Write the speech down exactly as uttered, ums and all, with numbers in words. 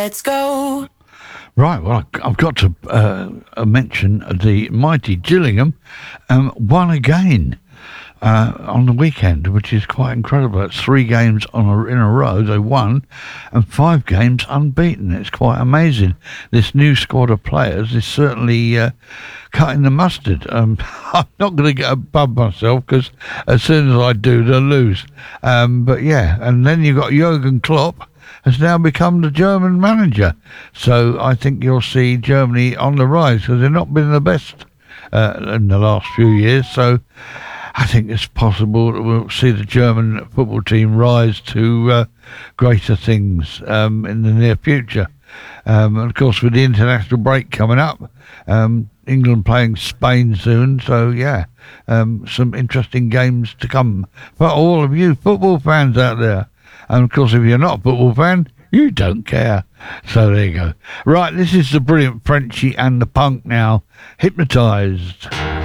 Let's go. Right, well, I've got to uh, mention the mighty Gillingham um, won again uh, on the weekend, which is quite incredible. It's three games on a, in a row they won, and five games unbeaten. It's quite amazing. This new squad of players is certainly uh, cutting the mustard. Um, I'm not going to get above myself because as soon as I do, they'll lose. Um, but yeah, and then you've got Jurgen Klopp has now become the German manager. So I think you'll see Germany on the rise because they've not been the best uh, in the last few years. So I think it's possible that we'll see the German football team rise to uh, greater things um, in the near future. Um, and of course, with the international break coming up, um, England playing Spain soon. So yeah, um, some interesting games to come for all of you football fans out there. And, of course, if you're not a football fan, you don't care. So there you go. Right, this is the brilliant Frenchie and the Punk now. Hypnotised.